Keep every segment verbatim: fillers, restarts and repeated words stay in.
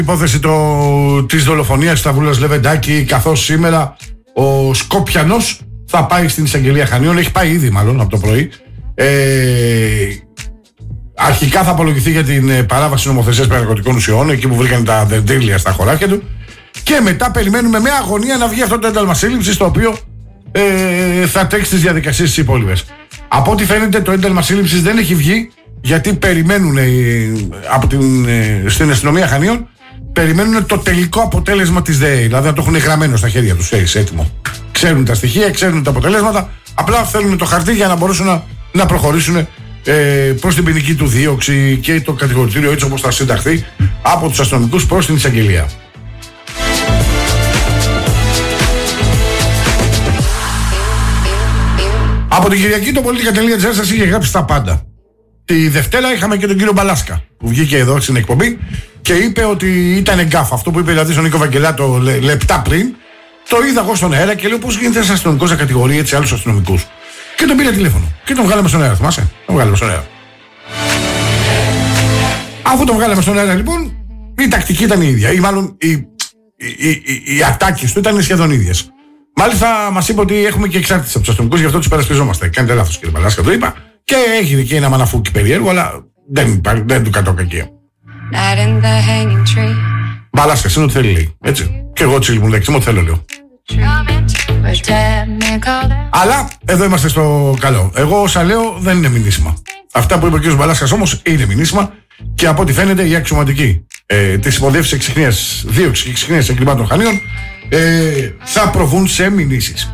Υπόθεση το, της δολοφονίας της Σταυρούλας Λεβεντάκη, καθώς σήμερα ο Σκόπιανος θα πάει στην εισαγγελία Χανίων, έχει πάει ήδη μάλλον από το πρωί. Ε, αρχικά θα απολογηθεί για την παράβαση νομοθεσίας περί ναρκωτικών ουσιών, εκεί που βρήκαν τα δεντρίλια στα χωράφια του, και μετά περιμένουμε με αγωνία να βγει αυτό το ένταλμα σύλληψης, το οποίο ε, θα τρέξει τις διαδικασίες τις υπόλοιπες. Από ό,τι φαίνεται το ένταλμα σύλληψης δεν έχει βγει, γιατί περιμένουν ε, από την, ε, στην αστυνομία Χανίων, περιμένουν το τελικό αποτέλεσμα της ΔΕΗ, δηλαδή να το έχουν γραμμένο στα χέρια τους, ε, έτοιμο. Ξέρουν τα στοιχεία, ξέρουν τα αποτελέσματα, απλά θέλουν το χαρτί για να μπορέσουν να, να προχωρήσουν ε, προς την ποινική του δίωξη και το κατηγορητήριο, έτσι όπως θα συνταχθεί από τους αστυνομικούς, προς την εισαγγελία. Από την Κυριακή το Politica.gr σας είχε γράψει τα πάντα. Τη Δευτέρα είχαμε και τον κύριο Μπαλάσκα που βγήκε εδώ στην εκπομπή και είπε ότι ήταν γκάφ. Αυτό που είπε δηλαδή στον Νίκο Βαγγελάτο λε, λεπτά πριν, το είδα εγώ στον αέρα και λέω πώς γίνεται ένας αστυνομικός να κατηγορεί έτσι άλλους αστυνομικούς. Και τον πήρε τηλέφωνο και τον βγάλαμε στον αέρα. Θυμάσαι, τον βγάλαμε στον αέρα. Αφού τον βγάλαμε στον αέρα, λοιπόν, η τακτική ήταν η ίδια, ή μάλλον οι, οι, οι, οι, οι ατάκες του ήταν σχεδόν ίδιες. Μάλιστα μας είπε ότι έχουμε και εξάρτηση από τους αστυνομικούς, γι' αυτό τους υπερασπιζόμαστε. Κάνετε λάθος, κύριε Μπαλάσκα, το είπα. Και έγινε και ένα μαναφούκι περίεργο, αλλά δεν, υπάρχει, δεν του κατώ κακία. Μπαλάσκα, είναι ό,τι θέλει, λέει. Έτσι. Και εγώ έτσι λοιπόν, μου θέλω, λέω. Αλλά εδώ είμαστε στο καλό. Εγώ όσα λέω δεν είναι μηνύσιμα. Αυτά που είπε ο κ. Μπαλάσκας όμως είναι μηνύσιμα, και από ό,τι φαίνεται οι αξιωματικοί ε, της υποδεύσης εξιχνίας δίωξης και εξιχνίας εγκλημάτων Χανίων ε, θα προβούν σε μηνύσεις.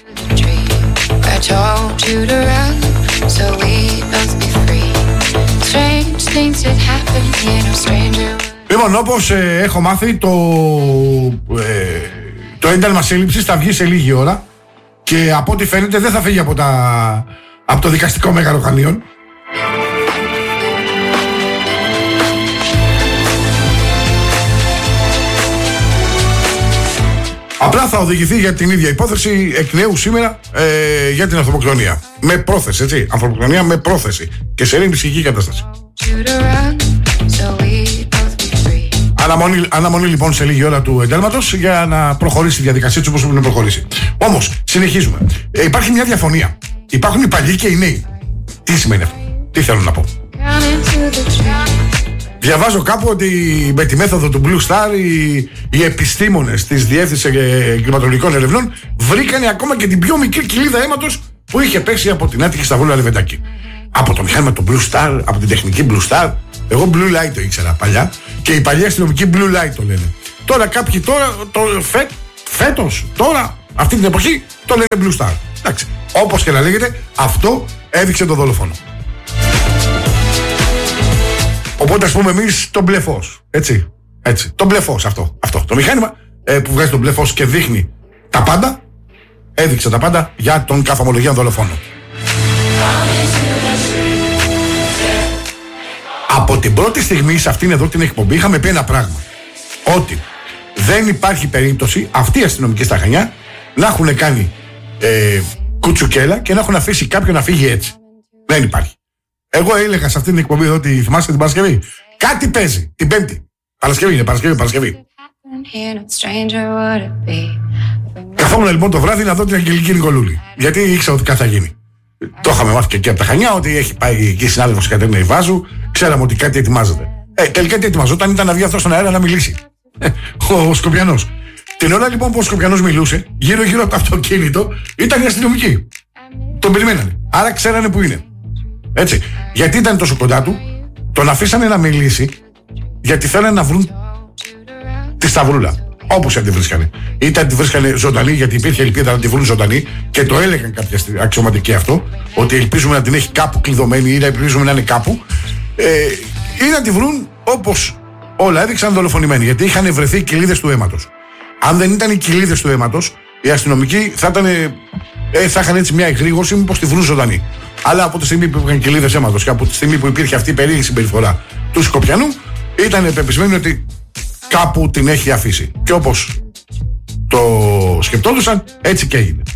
Λοιπόν, όπως ε, έχω μάθει, το, ε, το ένταλμα σύλληψης θα βγει σε λίγη ώρα και από ό,τι φαίνεται δεν θα φύγει από, τα, από το δικαστικό μέγαρο Χανίων. Απλά θα οδηγηθεί για την ίδια υπόθεση εκ νέου σήμερα ε, για την ανθρωποκτονία. Με πρόθεση, έτσι. Ανθρωποκτονία με πρόθεση. Και σε ειρήνη ψυχική κατάσταση. Αναμονή, αναμονή λοιπόν σε λίγη ώρα του εντάλματος για να προχωρήσει η διαδικασία του όπως πρέπει να προχωρήσει. Όμως, συνεχίζουμε. Ε, υπάρχει μια διαφωνία. Υπάρχουν οι παλιοί και οι νέοι. Τι σημαίνει αυτό? Τι θέλω να πω? Διαβάζω κάπου ότι με τη μέθοδο του Blue Star οι, οι επιστήμονες της Διεύθυνσης Εγκληματολογικών Ερευνών βρήκανε ακόμα και την πιο μικρή κοιλίδα αίματος που είχε πέσει από την άτυχη Σταυρούλα Λεβεντάκη. Από το μηχάνημα του Blue Star, από την τεχνική Blue Star. Εγώ Blue Light το ήξερα παλιά και οι παλιοί αστυνομικοί Blue Light το λένε. Τώρα κάποιοι τώρα, το φε, φέτος, τώρα, αυτή την εποχή το λένε Blue Star. Εντάξει, όπως και να λέγεται, αυτό έδειξε το δολοφόνο. Οπότε ας πούμε εμείς το μπλε φως, έτσι, έτσι, το μπλε φως αυτό, αυτό, το μηχάνημα ε, που βγάζει το μπλε φως και δείχνει τα πάντα, έδειξε τα πάντα για τον καθομολογία δολοφόνο. Από την πρώτη στιγμή σε αυτήν εδώ την εκπομπή είχαμε πει ένα πράγμα, ότι δεν υπάρχει περίπτωση αυτοί οι αστυνομικοί στα Χανιά να έχουν κάνει ε, κουτσουκέλα και να έχουν αφήσει κάποιον να φύγει έτσι. Δεν υπάρχει. Εγώ έλεγα σε αυτήν την εκπομπή εδώ, ότι θυμάστε την Παρασκευή, κάτι παίζει την Πέμπτη. Παρασκευή είναι, Παρασκευή, Παρασκευή. Καθόμουν λοιπόν το βράδυ να δω την Αγγελική Νικολούλη. Γιατί ήξερα ότι κάτι θα γίνει. Το είχαμε μάθει και εκεί από τα Χανιά, ότι έχει πάει εκεί συνάδελφος η Κατερίνα Ιβάζου. Ξέραμε ότι κάτι ετοιμάζεται. Ε, τελικά τι ετοιμαζόταν? Ήταν να βγει αυτό στον αέρα να μιλήσει. Ε, ο, ο Σκοπιανός. Την ώρα λοιπόν που ο Σκοπιανός μιλούσε, γύρω-γύρω από το αυτοκίνητο ήταν οι αστυνομικοί. Τον περιμένανε. Άρα ξέρανε που είναι. Έτσι. Γιατί ήταν τόσο κοντά του, τον αφήσανε να μιλήσει, γιατί θέλανε να βρουν τη Σταυρούλα. Όπως αν τη βρίσκανε. Είτε αν τη βρίσκανε ζωντανή, γιατί υπήρχε ελπίδα να τη βρουν ζωντανή, και το έλεγαν κάποια αξιωματικοί αυτό, ότι ελπίζουμε να την έχει κάπου κλειδωμένη ή να ελπίζουμε να είναι κάπου, ε, ή να τη βρουν όπως όλα έδειξαν δολοφονημένη, γιατί είχαν βρεθεί κοιλίδες του αίματος. Αν δεν ήταν οι κοιλίδες του αίματος, οι αστυνομικοί θα, ήταν, ε, θα είχαν έτσι μια εκρήγορση, μήπως τη βρουν ζωντανή. Αλλά από τη στιγμή που υπήρχαν κοιλίδες αίματος και από τη στιγμή που υπήρχε αυτή η περίεργη συμπεριφορά του Σκοπιανού, ήταν πεπισμένοι ότι κάπου την έχει αφήσει. Και όπως το σκεπτόντουσαν, έτσι και έγινε.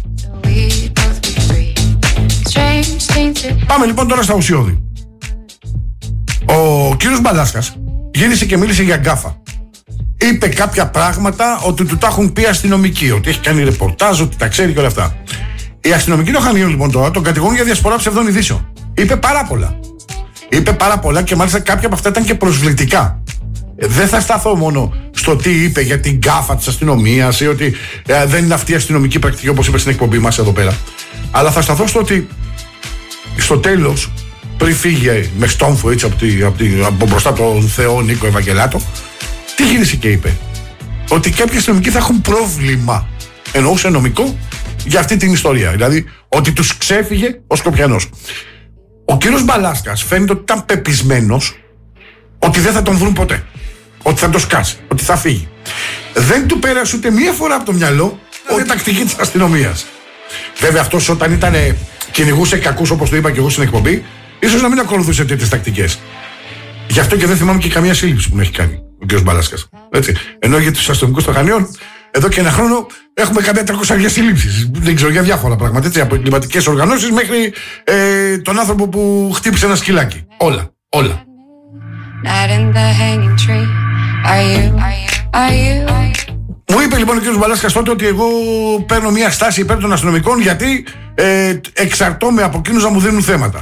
Πάμε λοιπόν τώρα στα ουσιώδη. Ο κύριος Μπαλάσκας γύρισε και μίλησε για γκάφα. είπε κάποια πράγματα ότι του τα έχουν πει αστυνομικοί, ότι έχει κάνει ρεπορτάζ, ότι τα ξέρει και όλα αυτά. Οι αστυνομικοί των Χανίων λοιπόν τώρα τον κατηγορούν για διασπορά ψευδών ειδήσεων. Είπε πάρα πολλά. Είπε πάρα πολλά και μάλιστα κάποια από αυτά ήταν και προσβλητικά. Δεν θα σταθώ μόνο στο τι είπε για την γκάφα της αστυνομίας ή ότι ε, δεν είναι αυτή η αστυνομική πρακτική όπως είπε στην εκπομπή μας εδώ πέρα. Αλλά θα σταθώ στο ότι στο τέλος, πριν φύγε με στόμφο έτσι από, τη, από, τη, από μπροστά τον Θεό Νίκο Ευαγγελάτο, τι γύρισε και είπε? Ότι κάποιοι αστυνομικοί θα έχουν πρόβλημα, εννοούσε νομικό, για αυτή την ιστορία. Δηλαδή ότι τους ξέφυγε ο Σκοπιανός. Ο κύριος Μπαλάσκας φαίνεται ότι ήταν πεπισμένος ότι δεν θα τον βρουν ποτέ. Ότι θα το σκάσει, ότι θα φύγει. Δεν του πέρασε ούτε μία φορά από το μυαλό ότι τακτική της αστυνομίας. Βέβαια αυτός όταν ήταν κυνηγούσε κακούς όπως το είπα και εγώ στην εκπομπή, ίσως να μην ακολουθούσε τέτοιες τακτικές. Γι' αυτό και δεν θυμάμαι και καμία σύλληψη που μου έχει κάνει ο κ. Μπαλάσκας. Έτσι. Ενώ για τους αστυνομικούς των Χανίων, εδώ και ένα χρόνο έχουμε καμία τριακόσιες σύλληψεις. Δεν ξέρω, για διάφορα πράγματα. Έτσι, από εγκληματικές οργανώσεις μέχρι ε, τον άνθρωπο που χτύπησε ένα σκυλάκι. Όλα. Όλα. Μου είπε λοιπόν ο κ. Μπαλάσκας τότε ότι εγώ παίρνω μια στάση υπέρ των αστυνομικών γιατί ε, εξαρτώμαι από εκείνους να μου δίνουν θέματα.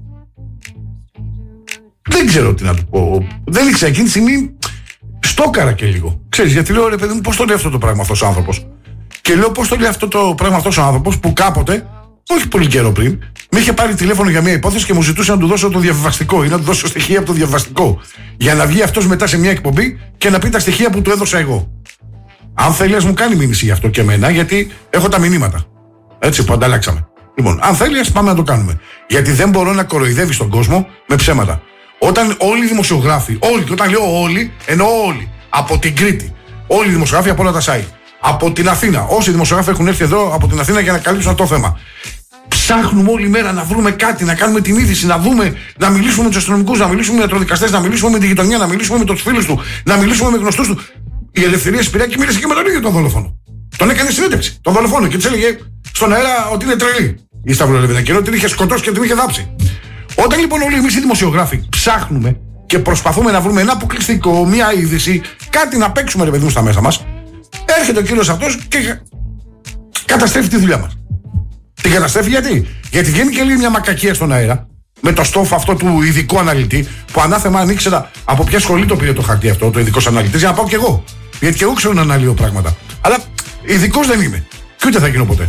Δεν ξέρω τι να του πω. Δεν ήξερα εκείνη τη στιγμή. Στόκαρα και λίγο. Ξέρεις, γιατί λέω ρε παιδί μου, πώς το λέει αυτό το πράγμα αυτός ο άνθρωπος. Και λέω πώς το λέει αυτό το πράγμα αυτός ο άνθρωπος που κάποτε, όχι πολύ καιρό πριν, με είχε πάρει τηλέφωνο για μια υπόθεση και μου ζητούσε να του δώσω το διαβιβαστικό ή να του δώσω στοιχεία από το διαβιβαστικό. Για να βγει αυτός μετά σε μια εκπομπή και να πει τα στοιχεία που του έδωσα εγώ. Αν θέλει, ας μου κάνει μήνυση γι' αυτό και εμένα, γιατί έχω τα μηνύματα. Έτσι που ανταλλάξαμε. Λοιπόν, αν θέλει, ας πάμε να το κάνουμε. Γιατί δεν μπορώ να κοροϊδεύει τον κόσμο με ψέματα. Όταν όλοι οι δημοσιογράφοι, όλοι, και όταν λέω όλοι, εννοώ όλοι, από την Κρήτη, όλοι οι δημοσιογράφοι από όλα τα site, από την Αθήνα, όσοι δημοσιογράφοι έχουν έρθει εδώ από την Αθήνα για να καλύψουν το θέμα. Ψάχνουμε όλη μέρα να βρούμε κάτι, να κάνουμε την είδηση, να δούμε, να μιλήσουμε με τους αστυνομικούς, να μιλήσουμε με ιατροδικαστές, να μιλήσουμε με τη γειτονιά, να μιλήσουμε με τους φίλους του, να μιλήσουμε με γνωστούς του. Η Ελευθερία Σπυράκη μίλησε και με τον ίδιο τον δολοφόνο. Τον έκανε συνέντευξη, τον δολοφόνο, και της έλεγε στον αέρα ότι είναι τρελή η Σταυρολεβίδα, ενώ την είχε σκοτώσει και την είχε δάψει. Όταν λοιπόν όλοι εμείς οι δημοσιογράφοι ψάχνουμε και προσπαθούμε να βρούμε ένα αποκλειστικό, μια είδηση, κάτι να παίξουμε ρε παιδί μου στα μέσα μας, έρχεται ο κύριος αυτός και καταστρέφει τη δουλειά μας. Την καταστρέφει γιατί? Γιατί βγαίνει και λέει μια μακακία στον αέρα, με το στόφο αυτό του ειδικού αναλυτή, που ανάθεμα αν ήξερα από ποια σχολή το πήρε το χαρτί αυτό, το ειδικός αναλυτής, για να πάω κι εγώ. Γιατί και εγώ ξέρω να αναλύω πράγματα. Αλλά ειδικός δεν είμαι. Και ούτε θα γίνω ποτέ.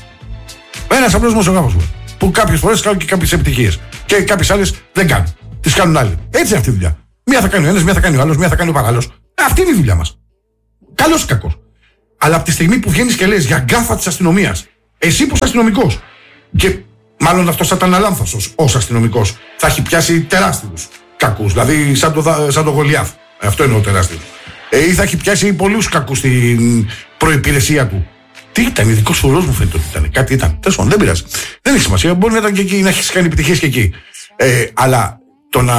Ένας απλός δημοσιογράφος που κάποιες φορές κάνουν και κάποιες επιτυχίες. Και κάποιες άλλες δεν κάνουν. Τις κάνουν άλλοι. Έτσι είναι αυτή η δουλειά. Μία θα κάνει ο ένας, μία θα κάνει ο άλλος, μία θα κάνει ο παράλληλος. Αυτή είναι η δουλειά μας. Καλός ή κακός. Αλλά από τη στιγμή που βγαίνεις και λες για γκάφα της αστυνομίας, εσύ που είσαι αστυνομικός, και μάλλον αυτός θα ήταν λάθος ως αστυνομικός, θα έχει πιάσει τεράστιους κακούς. Δηλαδή σαν το, σαν το Γολιάθ. Αυτό εννοώ τεράστιο. Ε, ή θα έχει πιάσει πολλούς κακούς στην προϋπηρεσία του. Τι ήταν, ειδικός φορός μου φαίνεται ότι ήταν. Κάτι ήταν. Τέλος πάντων, δεν πειράζει. Δεν έχει σημασία. Μπορεί να ήταν και εκεί, να έχει κάνει επιτυχίες και εκεί. Ε, αλλά το να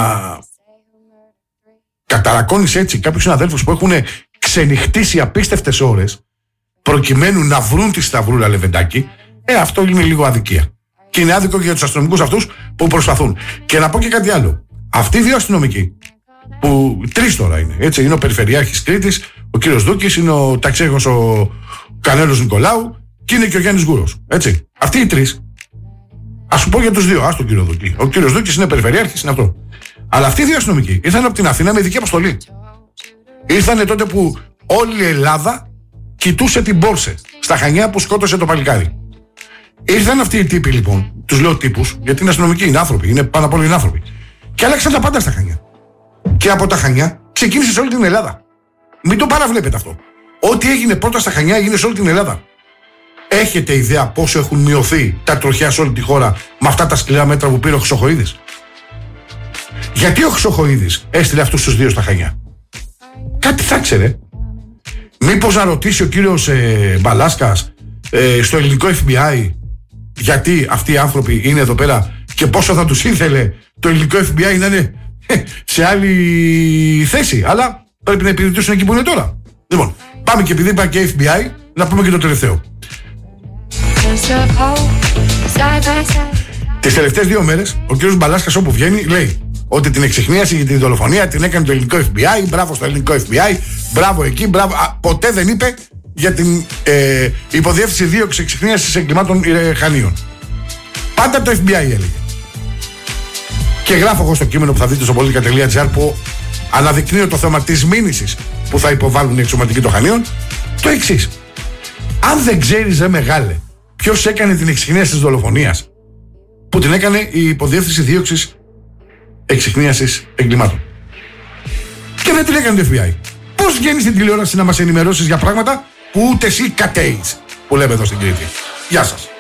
καταρακώνεις έτσι κάποιους συναδέλφους που έχουν ξενυχτήσει απίστευτες ώρες προκειμένου να βρουν τη σταυρούλα Λεβεντάκη, ε, αυτό είναι λίγο αδικία. Και είναι άδικο και για τους αστυνομικούς αυτούς που προσπαθούν. Και να πω και κάτι άλλο. Αυτοί οι δύο αστυνομικοί, που τρεις τώρα είναι, έτσι, είναι ο Περιφερειάρχης Κρήτης, ο κύριος Δούκης, είναι ο ταξέγος ο Κανέλος Νικολάου και είναι και ο Γιάννης Γκούρος. Έτσι. Αυτοί οι τρεις, ας σου πω για τους δύο, ας τον κύριο Δούκη. Ο κύριος Δούκης είναι Περιφερειάρχης, είναι αυτό. Αλλά αυτοί οι δύο αστυνομικοί ήρθαν από την Αθήνα με ειδική αποστολή. Ήρθανε τότε που όλη η Ελλάδα κοιτούσε την Πόρσε στα Χανιά που σκότωσε το παλικάρι. Ήρθαν αυτοί οι τύποι λοιπόν, τους λέω τύπους, γιατί είναι αστυνομικοί, είναι άνθρωποι, είναι πάνω απ' όλα είναι άνθρωποι. Και άλλαξαν τα πάντα στα Χανιά. Και από τα Χανιά ξεκίνησε σε όλη την Ελλάδα. Μην το παραβλέπετε αυτό. Ό,τι έγινε πρώτα στα Χανιά έγινε σε όλη την Ελλάδα. Έχετε ιδέα πόσο έχουν μειωθεί τα τροχιά σε όλη τη χώρα με αυτά τα σκληρά μέτρα που πήρε ο Χρυσοχοΐδης? Γιατί ο Χρυσοχοΐδης έστειλε αυτούς τους δύο στα Χανιά? Κάτι θα ξέρε. Μήπως να ρωτήσει ο κύριος ε, Μπαλάσκας ε, στο ελληνικό εφ μπι άι γιατί αυτοί οι άνθρωποι είναι εδώ πέρα και πόσο θα τους ήθελε το ελληνικό εφ μπι άι να είναι ε, σε άλλη θέση. Αλλά πρέπει να υπηρετήσουν εκεί που είναι τώρα. Λοιπόν, πάμε και επειδή είπα και εφ μπι άι, να πούμε και το τελευταίο. Τις τελευταίες δύο μέρες ο κύριος Μπαλάσκας όπου βγαίνει λέει ότι την εξιχνίαση για την δολοφονία την έκανε το ελληνικό εφ μπι άι. Μπράβο στο ελληνικό εφ μπι άι, Μπράβο εκεί, μπράβο. Α, ποτέ δεν είπε για την ε, υποδιεύθυνση δίωξη εξυχνίασης εγκλημάτων ε, Χανίων. Πάντα το εφ μπι άι έλεγε. Και γράφω εγώ στο κείμενο που θα δείτε στο πολιτικά τελεία τζι άρ που αναδεικνύω το θέμα της μήνυσης που θα υποβάλουν οι εξωματικοί των Χανίων το εξής. Αν δεν ξέρεις, ρε μεγάλε, ποιος έκανε την εξυχνίαση της δολοφονίας, που την έκανε η υποδιεύθυνση δίωξης εξυχνίασης εγκλημάτων. Και δεν την έκανε το εφ μπι άι. Πώς βγαίνεις στην τηλεόραση να μας ενημερώσεις για πράγματα που ούτε εσύ κατέεις, που λέμε εδώ στην Κρήτη. Γεια σας.